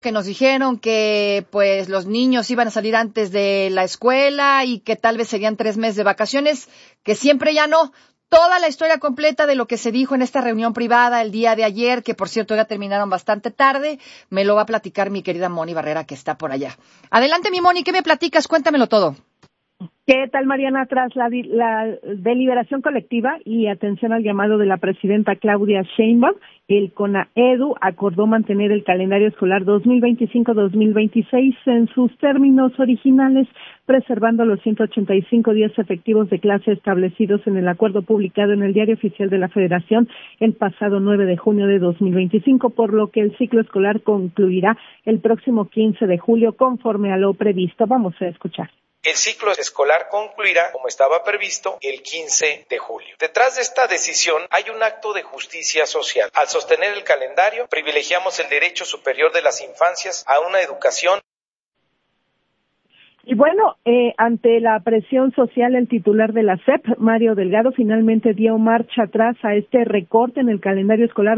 que nos dijeron que pues los niños iban a salir antes de la escuela y que tal vez serían 3 meses de vacaciones, que siempre ya no. Toda la historia completa de lo que se dijo en esta reunión privada el día de ayer, que por cierto ya terminaron bastante tarde, me lo va a platicar mi querida Moni Barrera, que está por allá. Adelante, mi Moni, ¿qué me platicas? Cuéntamelo todo. ¿Qué tal, Mariana? Tras la deliberación colectiva y atención al llamado de la presidenta Claudia Sheinbaum, el CONAEDU acordó mantener el calendario escolar 2025-2026 en sus términos originales, preservando los 185 días efectivos de clase establecidos en el acuerdo publicado en el Diario Oficial de la Federación el pasado 9 de junio de 2025, por lo que el ciclo escolar concluirá el próximo 15 de julio conforme a lo previsto. Vamos a escuchar. El ciclo escolar concluirá, como estaba previsto, el 15 de julio. Detrás de esta decisión hay un acto de justicia social. Al sostener el calendario, privilegiamos el derecho superior de las infancias a una educación. Y bueno, ante la presión social, el titular de la SEP, Mario Delgado, finalmente dio marcha atrás a este recorte en el calendario escolar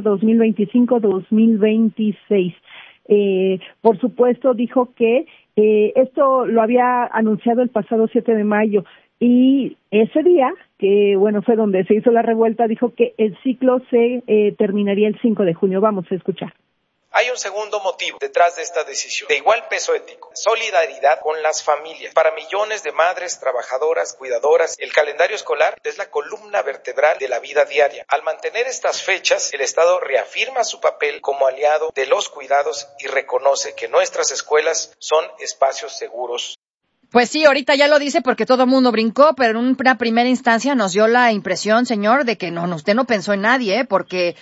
2025-2026. Por supuesto, dijo que esto lo había anunciado el pasado 7 de mayo y ese día, que bueno, fue donde se hizo la revuelta, dijo que el ciclo se terminaría el 5 de junio. Vamos a escuchar. Hay un segundo motivo detrás de esta decisión, de igual peso ético: solidaridad con las familias. Para millones de madres, trabajadoras, cuidadoras, el calendario escolar es la columna vertebral de la vida diaria. Al mantener estas fechas, el Estado reafirma su papel como aliado de los cuidados y reconoce que nuestras escuelas son espacios seguros. Pues sí, ahorita ya lo dice porque todo el mundo brincó, pero en una primera instancia nos dio la impresión, señor, de que usted no pensó en nadie, porque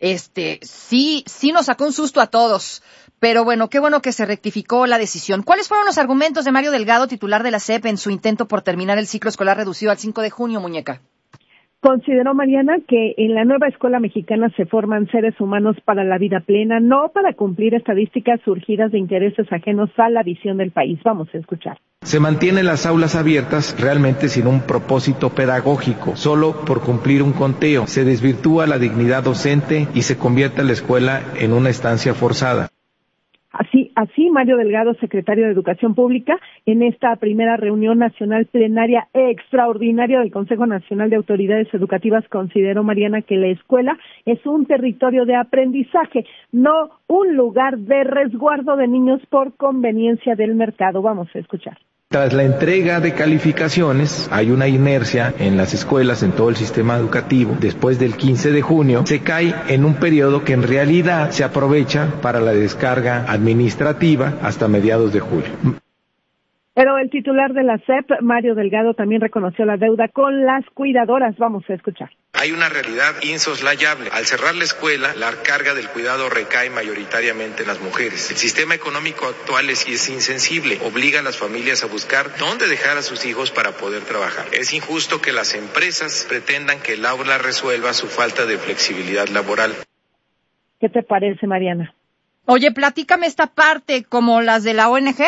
sí nos sacó un susto a todos. Pero bueno, qué bueno que se rectificó la decisión. ¿Cuáles fueron los argumentos de Mario Delgado, titular de la SEP, en su intento por terminar el ciclo escolar reducido al 5 de junio, muñeca? Consideró, Mariana, que en la nueva escuela mexicana se forman seres humanos para la vida plena, no para cumplir estadísticas surgidas de intereses ajenos a la visión del país. Vamos a escuchar. Se mantienen las aulas abiertas realmente sin un propósito pedagógico, solo por cumplir un conteo. Se desvirtúa la dignidad docente y se convierte la escuela en una estancia forzada. Así, Mario Delgado, secretario de Educación Pública, en esta primera reunión nacional plenaria extraordinaria del Consejo Nacional de Autoridades Educativas, consideró, Mariana, que la escuela es un territorio de aprendizaje, no un lugar de resguardo de niños por conveniencia del mercado. Vamos a escuchar. Tras la entrega de calificaciones, hay una inercia en las escuelas, en todo el sistema educativo. Después del 15 de junio, se cae en un periodo que en realidad se aprovecha para la descarga administrativa hasta mediados de julio. Pero el titular de la SEP, Mario Delgado, también reconoció la deuda con las cuidadoras. Vamos a escuchar. Hay una realidad insoslayable. Al cerrar la escuela, la carga del cuidado recae mayoritariamente en las mujeres. El sistema económico actual es insensible. Obliga a las familias a buscar dónde dejar a sus hijos para poder trabajar. Es injusto que las empresas pretendan que el aula resuelva su falta de flexibilidad laboral. ¿Qué te parece, Mariana? Oye, platícame esta parte, como las de la ONG.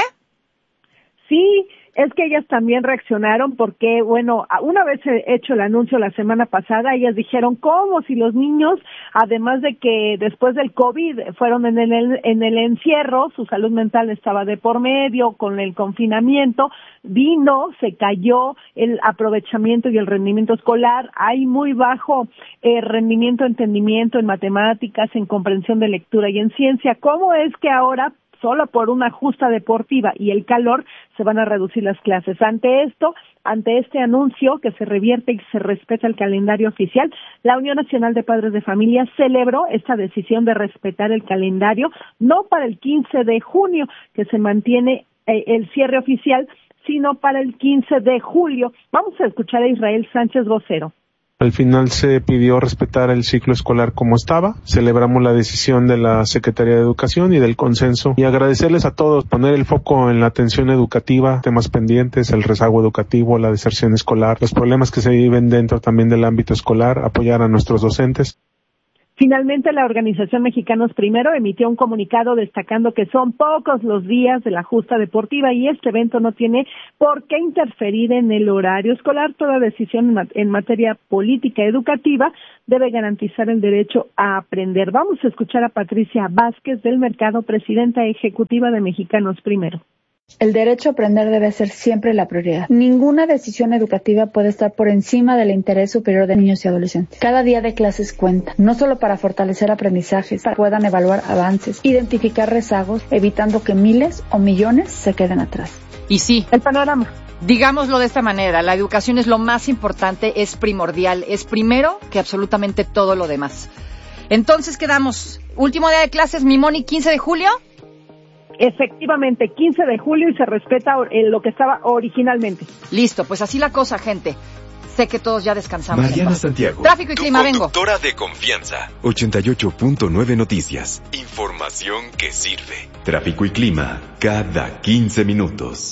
Sí, es que ellas también reaccionaron porque, bueno, una vez hecho el anuncio la semana pasada, ellas dijeron, ¿cómo? Si los niños, además de que después del COVID fueron en el encierro, su salud mental estaba de por medio, con el confinamiento, se cayó el aprovechamiento y el rendimiento escolar, hay muy bajo rendimiento, entendimiento en matemáticas, en comprensión de lectura y en ciencia. ¿Cómo es que ahora, solo por una justa deportiva y el calor, se van a reducir las clases? Ante este anuncio que se revierte y se respeta el calendario oficial, la Unión Nacional de Padres de Familia celebró esta decisión de respetar el calendario, no para el 15 de junio, que se mantiene el cierre oficial, sino para el 15 de julio. Vamos a escuchar a Israel Sánchez, vocero. Al final se pidió respetar el ciclo escolar como estaba. Celebramos la decisión de la Secretaría de Educación y del consenso. Y agradecerles a todos, poner el foco en la atención educativa, temas pendientes, el rezago educativo, la deserción escolar, los problemas que se viven dentro también del ámbito escolar, apoyar a nuestros docentes. Finalmente, la organización Mexicanos Primero emitió un comunicado destacando que son pocos los días de la justa deportiva y este evento no tiene por qué interferir en el horario escolar. Toda decisión en materia política educativa debe garantizar el derecho a aprender. Vamos a escuchar a Patricia Vázquez del Mercado, presidenta ejecutiva de Mexicanos Primero. El derecho a aprender debe ser siempre la prioridad. Ninguna decisión educativa puede estar por encima del interés superior de niños y adolescentes. Cada día de clases cuenta, no solo para fortalecer aprendizajes, para que puedan evaluar avances, identificar rezagos, evitando que miles o millones se queden atrás. Y sí, el panorama. Digámoslo de esta manera, la educación es lo más importante, es primordial, es primero que absolutamente todo lo demás. Entonces quedamos, último día de clases, mi Moni, 15 de julio. Efectivamente, 15 de julio y se respeta lo que estaba originalmente. Listo, pues así la cosa, gente. Sé que todos ya descansamos. Mariana Santiago. Tráfico y clima, vengo. Conductora de confianza. 88.9 Noticias. Información que sirve. Tráfico y clima cada 15 minutos.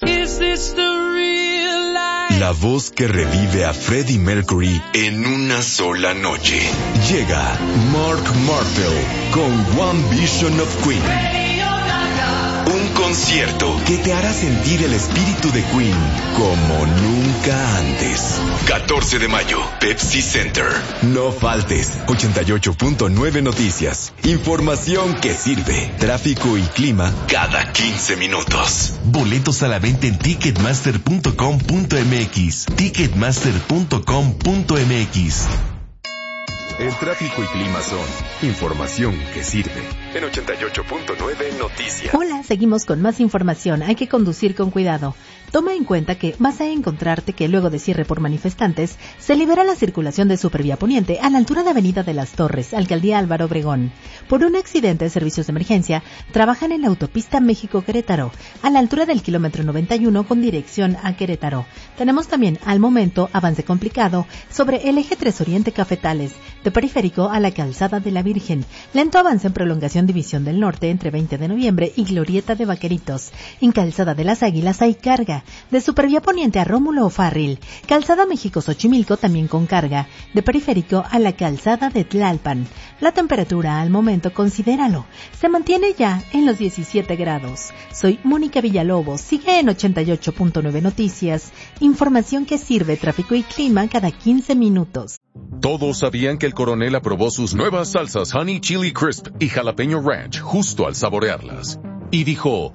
La voz que revive a Freddie Mercury en una sola noche. Llega Mark Martel con One Vision of Queen. Un concierto que te hará sentir el espíritu de Queen como nunca antes. 14 de mayo, Pepsi Center. No faltes. 88.9 Noticias. Información que sirve. Tráfico y clima cada 15 minutos. Boletos a la venta en ticketmaster.com.mx. Ticketmaster.com.mx. El tráfico y clima son información que sirve. En 88.9 Noticias. Hola, seguimos con más información. Hay que conducir con cuidado. Toma en cuenta que vas a encontrarte que luego de cierre por manifestantes, se libera la circulación de Supervía Poniente a la altura de Avenida de las Torres, Alcaldía Álvaro Obregón. Por un accidente, servicios de emergencia trabajan en la autopista México-Querétaro, a la altura del kilómetro 91 con dirección a Querétaro. Tenemos también, al momento, avance complicado sobre el eje 3 Oriente Cafetales, de Periférico a la Calzada de la Virgen. Lento avance en prolongación División del Norte entre 20 de noviembre y Glorieta de Vaqueritos. En Calzada de las Águilas hay carga. De Supervía Poniente a Rómulo O'Farrill. Calzada México-Xochimilco también con carga. De Periférico a la Calzada de Tlalpan. La temperatura al momento, considéralo, se mantiene ya en los 17 grados. Soy Mónica Villalobos. Sigue en 88.9 Noticias. Información que sirve, tráfico y clima cada 15 minutos. Todos sabían que el coronel aprobó sus nuevas salsas Honey Chili Crisp y Jalapeño Ranch justo al saborearlas. Y dijo...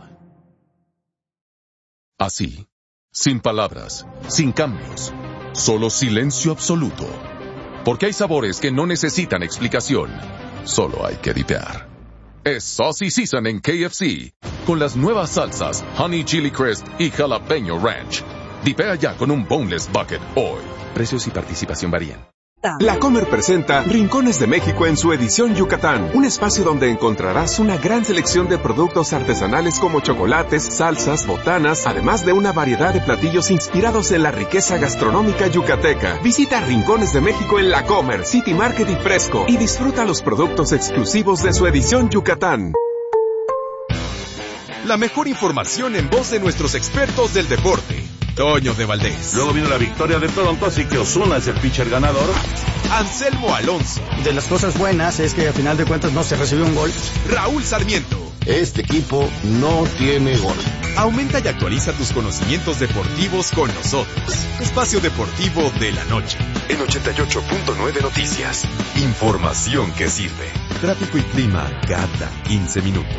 así, sin palabras, sin cambios, solo silencio absoluto. Porque hay sabores que no necesitan explicación, solo hay que dipear. Es Saucy Season en KFC, con las nuevas salsas Honey Chili Crisp y Jalapeño Ranch. Dipea ya con un Boneless Bucket hoy. Precios y participación varían. La Comer presenta Rincones de México en su edición Yucatán, un espacio donde encontrarás una gran selección de productos artesanales como chocolates, salsas, botanas, además de una variedad de platillos inspirados en la riqueza gastronómica yucateca. Visita Rincones de México en La Comer, City Market y Fresco y disfruta los productos exclusivos de su edición Yucatán. La mejor información en voz de nuestros expertos del deporte. Toño de Valdés. Luego vino la victoria de Toronto, así que Ozuna es el pitcher ganador. Anselmo Alonso. De las cosas buenas es que a final de cuentas no se recibió un gol. Raúl Sarmiento. Este equipo no tiene gol. Aumenta y actualiza tus conocimientos deportivos con nosotros. Espacio Deportivo de la Noche. En 88.9 Noticias. Información que sirve. Tráfico y clima cada 15 minutos.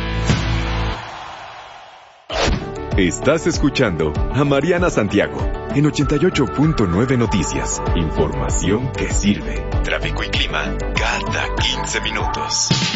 Estás escuchando a Mariana Santiago en 88.9 Noticias. Información que sirve. Tráfico y clima cada 15 minutos.